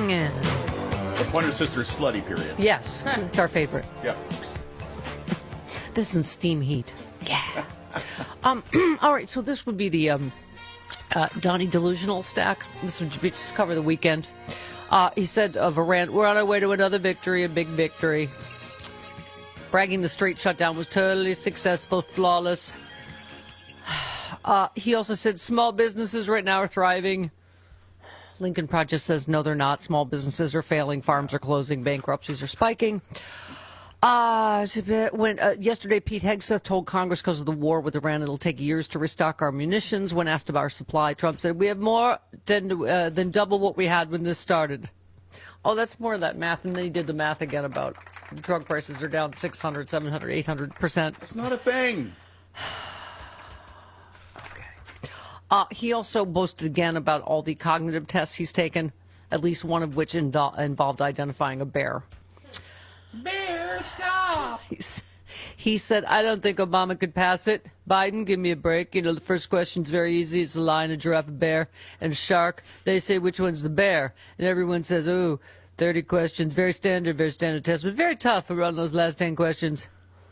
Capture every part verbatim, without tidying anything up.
Yeah. The Pointer Sisters slutty period. Yes, it's our favorite. Yeah. This is steam heat. Yeah. um. All right, so this would be the um, uh, Donnie delusional stack. This would be just cover the weekend. Uh, he said of Iran, we're on our way to another victory, a big victory. Bragging the straight shutdown was totally successful, flawless. Uh, he also said small businesses right now are thriving. Lincoln Project says no, they're not. Small businesses are failing. Farms are closing. Bankruptcies are spiking. Uh, when uh, yesterday, Pete Hegseth told Congress because of the war with Iran, it'll take years to restock our munitions. When asked about our supply, Trump said we have more than, uh, than double what we had when this started. Oh, that's more of that math. And then he did the math again about drug prices are down six hundred, seven hundred, eight hundred percent. It's not a thing. Uh, he also boasted again about all the cognitive tests he's taken, at least one of which invo- involved identifying a bear. Bear, stop! He's, he said, I don't think Obama could pass it. Biden, give me a break. You know, the first question's very easy. It's a lion, a giraffe, a bear, and a shark. They say, which one's the bear? And everyone says, ooh, thirty questions. Very standard, very standard test, but very tough around those last ten questions.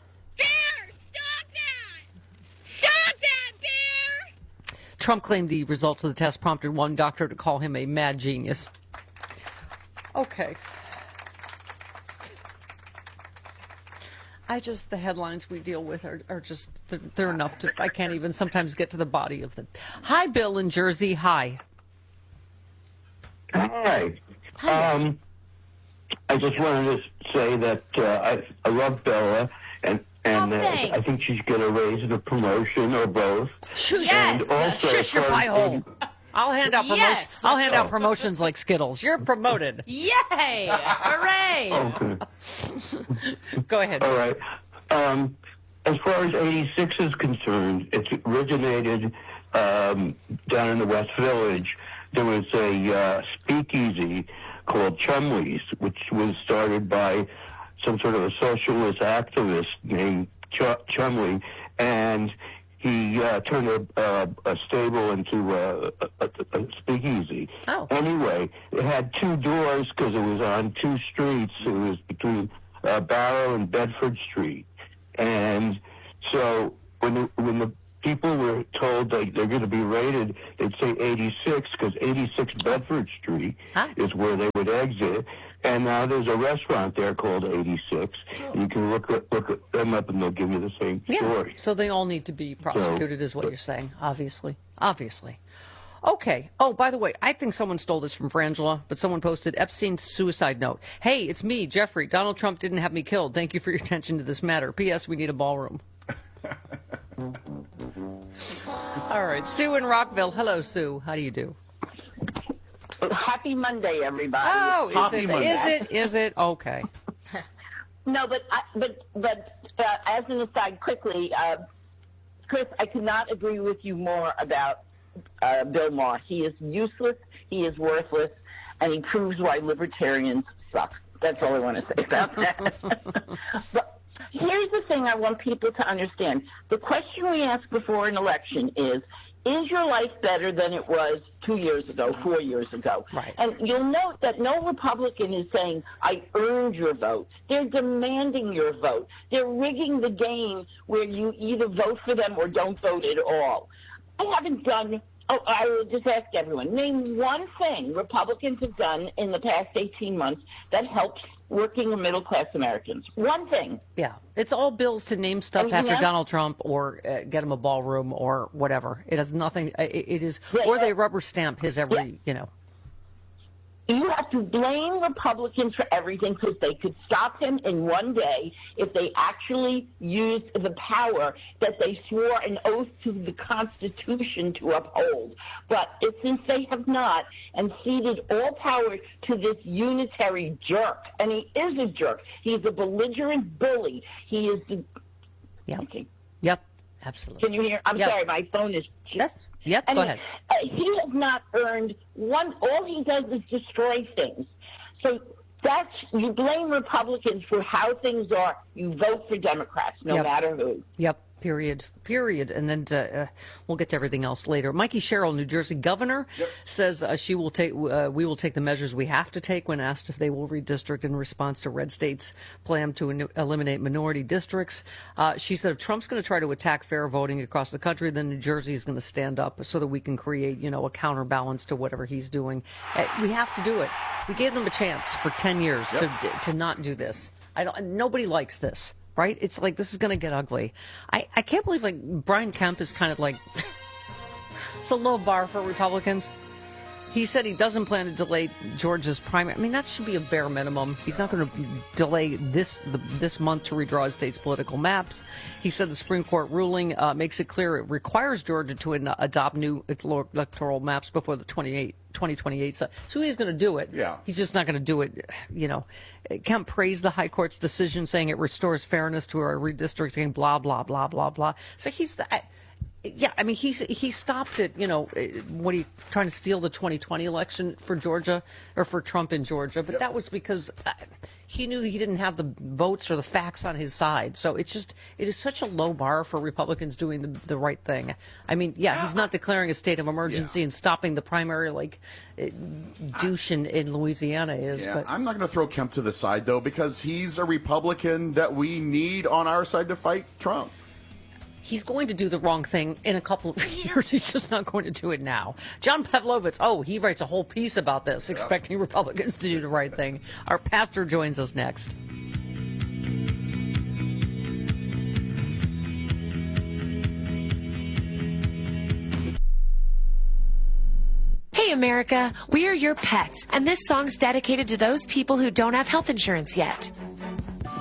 Trump claimed the results of the test prompted one doctor to call him a mad genius. Okay. I just, the headlines we deal with are, are just, they're, they're enough to, I can't even sometimes get to the body of them. Hi, Bill in Jersey. Hi. Hi. Hi. Um, I just wanted to say that uh, I, I love Bella, and And oh, uh, I think she's going to raise the promotion or both. Shush, yes. also, Shush your pie hole. I'll hand out promotions. Yes. I'll hand out promotions like Skittles. You're promoted. Yay! Hooray! Okay. Go ahead. All right. Um, as far as eighty-six is concerned, it's originated um, down in the West Village. There was a uh, speakeasy called Chumley's, which was started by some sort of a socialist activist named Ch- Chumley, and he uh, turned a, uh, a stable into a, a, a speakeasy. Oh. Anyway, it had two doors because it was on two streets. It was between uh, Barrow and Bedford Street. And so when the, when the people were told that they're going to be raided, they'd say eighty-six because eighty-six Bedford Street Huh? is where they would exit. And now there's a restaurant there called eighty-six. You can look at, look at them up, and they'll give you the same Yeah. story. So they all need to be prosecuted, So, is what but- you're saying. Obviously, obviously. Okay. Oh, by the way, I think someone stole this from Frangela, but someone posted Epstein's suicide note. Hey, it's me, Jeffrey. Donald Trump didn't have me killed. Thank you for your attention to this matter. P S. We need a ballroom. All right, Sue in Rockville. Hello, Sue. How do you do? Happy Monday, everybody. Oh, is Happy it? Monday. Is it? Is it? Okay. No, but I, but but uh, as an aside, quickly, uh, Chris, I could not agree with you more about uh, Bill Maher. He is useless. He is worthless, and he proves why libertarians suck. That's all I want to say about that. But here's the thing I want people to understand. The question we ask before an election is, is your life better than it was two years ago, four years ago? Right. And you'll note that no Republican is saying, I earned your vote. They're demanding your vote. They're rigging the game where you either vote for them or don't vote at all. I haven't done, oh, I will just ask everyone, name one thing Republicans have done in the past eighteen months that helps working and middle-class Americans. One thing. Yeah, it's all bills to name stuff Anything after else? Donald Trump or uh, get him a ballroom or whatever. It has nothing. It, it is, Yeah, or yeah. they rubber stamp his every. Yeah. You know. You have to blame Republicans for everything because they could stop him in one day if they actually used the power that they swore an oath to the Constitution to uphold. But it, since they have not and ceded all power to this unitary jerk, and he is a jerk, he's a belligerent bully. He is the... Yep. Okay. Yep. Absolutely. Can you hear? I'm Yep. sorry, my phone is... Yes. Yep. I Go mean, ahead. uh, he has not earned one. All he does is destroy things. So that's, you blame Republicans for how things are. You vote for Democrats, no Yep. matter who. Yep. Period. Period. And then uh, we'll get to everything else later. Mikey Sherrill, New Jersey governor, yep. says uh, she will take. Uh, we will take the measures we have to take when asked if they will redistrict in response to red states' plan to in- eliminate minority districts. Uh, she said if Trump's going to try to attack fair voting across the country, then New Jersey is going to stand up so that we can create, you know, a counterbalance to whatever he's doing. Uh, we have to do it. We gave them a chance for ten years yep. to to not do this. I don't. Nobody likes this. Right? It's like, this is going to get ugly. I, I can't believe, like, Brian Kemp is kind of like, it's a low bar for Republicans. He said he doesn't plan to delay Georgia's primary. I mean, that should be a bare minimum. He's not going to delay this the, this month to redraw his state's political maps. He said the Supreme Court ruling uh, makes it clear it requires Georgia to in, adopt new electoral maps before the twenty twenty-eight. So, so he's going to do it. Yeah. He's just not going to do it, you know. Kemp praised the High Court's decision, saying it restores fairness to our redistricting, blah, blah, blah, blah, blah. So he's... I, Yeah, I mean, he's, he stopped it, you know, what he trying to steal the twenty twenty election for Georgia, or for Trump in Georgia, but yep. that was because uh, he knew he didn't have the votes or the facts on his side. So it's just, it is such a low bar for Republicans doing the, the right thing. I mean, yeah, he's not declaring a state of emergency yeah. and stopping the primary like uh, douche in, in Louisiana is. Yeah, but I'm not going to throw Kemp to the side, though, because he's a Republican that we need on our side to fight Trump. He's going to do the wrong thing in a couple of years. He's just not going to do it now. John Pavlovitz, oh, he writes a whole piece about this, yeah. expecting Republicans to do the right thing. Our pastor joins us next. Hey, America, we are your pets, and this song's dedicated to those people who don't have health insurance yet.